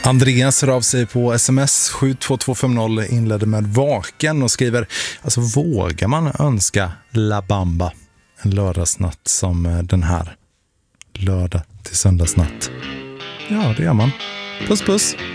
Andreas hör av sig på sms 72250, inledde med vaken och skriver: alltså vågar man önska La Bamba en lördagsnatt som den här lördag till söndagsnatt? Ja, det gör man. Puss puss.